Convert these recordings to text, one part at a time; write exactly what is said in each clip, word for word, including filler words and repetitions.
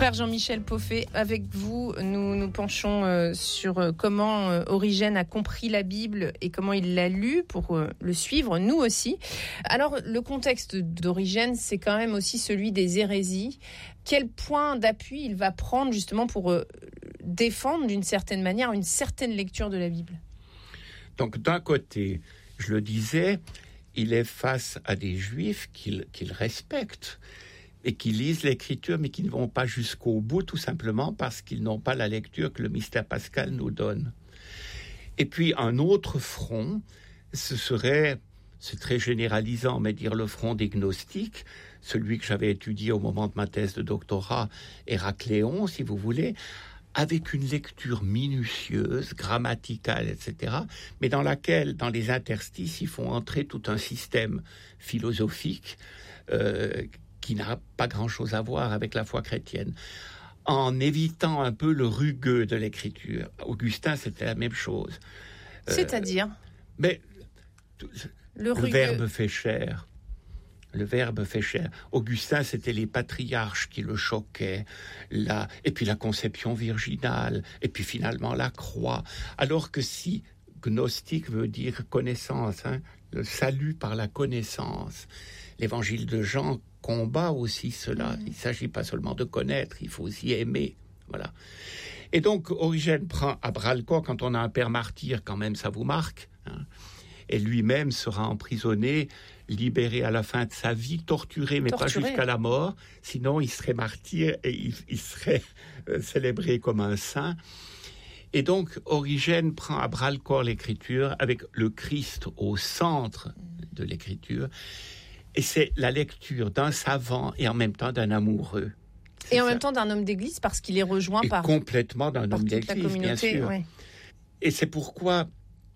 Frère Jean-Michel Pauffet, avec vous, nous nous penchons euh, sur euh, comment euh, Origène a compris la Bible et comment il l'a lu pour euh, le suivre, nous aussi. Alors, le contexte d'Origène, c'est quand même aussi celui des hérésies. Quel point d'appui il va prendre justement pour euh, défendre d'une certaine manière une certaine lecture de la Bible? Donc, d'un côté, je le disais, il est face à des Juifs qu'il, qu'il respecte et qui lisent l'Écriture, mais qui ne vont pas jusqu'au bout, tout simplement parce qu'ils n'ont pas la lecture que le mystère pascal nous donne. Et puis, un autre front, ce serait, c'est très généralisant, mais dire le front des gnostiques, celui que j'avais étudié au moment de ma thèse de doctorat, Héracléon, si vous voulez, avec une lecture minutieuse, grammaticale, et cetera, mais dans laquelle, dans les interstices, ils font entrer tout un système philosophique euh, qui n'a pas grand-chose à voir avec la foi chrétienne, en évitant un peu le rugueux de l'écriture. Augustin, c'était la même chose. C'est-à-dire euh, mais le, le verbe fait chair. Le verbe fait chair. Augustin, c'était les patriarches qui le choquaient, la, et puis la conception virginale, et puis finalement la croix. Alors que si gnostique veut dire connaissance, hein, le salut par la connaissance, l'évangile de Jean combat aussi cela. Mmh. Il ne s'agit pas seulement de connaître, il faut aussi aimer. Voilà. Et donc, Origène prend à bras-le-corps, quand on a un père martyr, quand même, ça vous marque, hein, et lui-même sera emprisonné, libéré à la fin de sa vie, torturé, mais torturé. Pas jusqu'à la mort, sinon il serait martyr et il, il serait euh, célébré comme un saint. Et donc, Origène prend à bras-le-corps l'écriture avec le Christ au centre de l'écriture. Et c'est la lecture d'un savant et en même temps d'un amoureux. C'est et en ça. même temps d'un homme d'église, parce qu'il est rejoint et par... complètement d'un par homme toute d'église, la communauté, bien sûr. Ouais. Et c'est pourquoi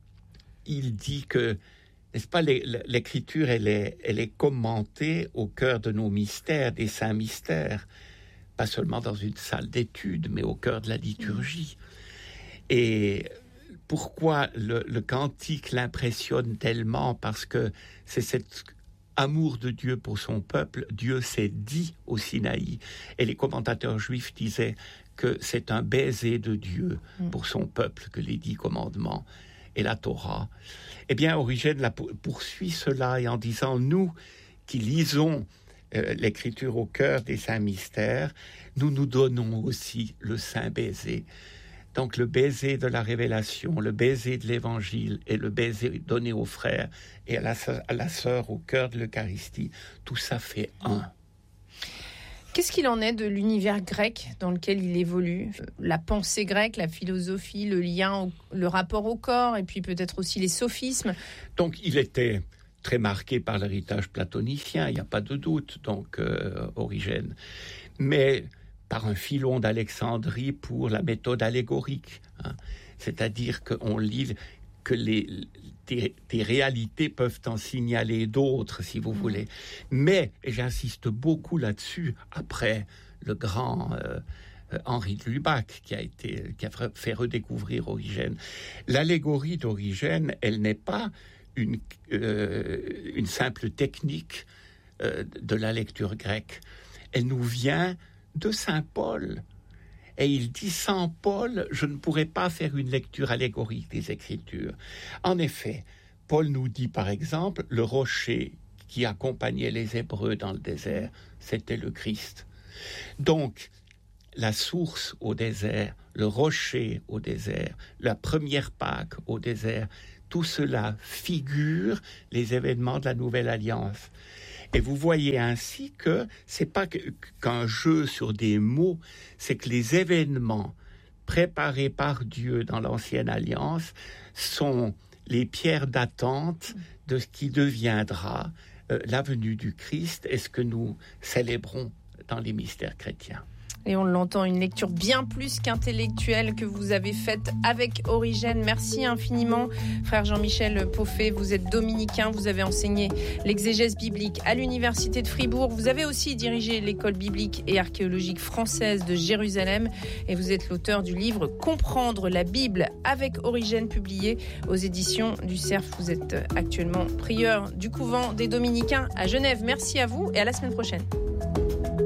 il dit que, n'est-ce pas, l'écriture, elle est, elle est commentée au cœur de nos mystères, des saints mystères. Pas seulement dans une salle d'études, mais au cœur de la liturgie. Mmh. Et... pourquoi le, le cantique l'impressionne tellement? Parce que c'est cet amour de Dieu pour son peuple. Dieu s'est dit au Sinaï. Et les commentateurs juifs disaient que c'est un baiser de Dieu pour son peuple que les dix commandements et la Torah. Eh bien, Origène la poursuit cela et en disant, nous qui lisons euh, l'écriture au cœur des saints mystères, nous nous donnons aussi le saint baiser. Donc le baiser de la révélation, le baiser de l'évangile et le baiser donné aux frères et à la, à la sœur au cœur de l'Eucharistie, tout ça fait un. Qu'est-ce qu'il en est de l'univers grec dans lequel il évolue? La pensée grecque, la philosophie, le lien, au, le rapport au corps et puis peut-être aussi les sophismes. Donc il était très marqué par l'héritage platonicien, il n'y a pas de doute, donc euh, Origène. Mais... par un Philon d'Alexandrie pour la méthode allégorique. Hein. C'est-à-dire qu'on lit que les, des, des réalités peuvent en signaler d'autres, si vous mmh. voulez. Mais, et j'insiste beaucoup là-dessus, après le grand euh, Henri de Lubac, qui a, été, qui a fait redécouvrir Origène, l'allégorie d'Origène, elle n'est pas une, euh, une simple technique euh, de la lecture grecque. Elle nous vient de saint Paul. Et il dit, sans Paul, je ne pourrais pas faire une lecture allégorique des Écritures. En effet, Paul nous dit, par exemple, le rocher qui accompagnait les Hébreux dans le désert, c'était le Christ. Donc, la source au désert, le rocher au désert, la première Pâque au désert, tout cela figure les événements de la Nouvelle Alliance. Et vous voyez ainsi que c'est pas qu'un jeu sur des mots, c'est que les événements préparés par Dieu dans l'Ancienne Alliance sont les pierres d'attente de ce qui deviendra euh, la venue du Christ et ce que nous célébrons dans les mystères chrétiens. Et on l'entend, une lecture bien plus qu'intellectuelle que vous avez faite avec Origène. Merci infiniment, frère Jean-Michel Pauffet. Vous êtes dominicain, vous avez enseigné l'exégèse biblique à l'université de Fribourg. Vous avez aussi dirigé l'école biblique et archéologique française de Jérusalem. Et vous êtes l'auteur du livre « Comprendre la Bible avec Origène » publié aux éditions du Cerf. Vous êtes actuellement prieur du couvent des Dominicains à Genève. Merci à vous et à la semaine prochaine.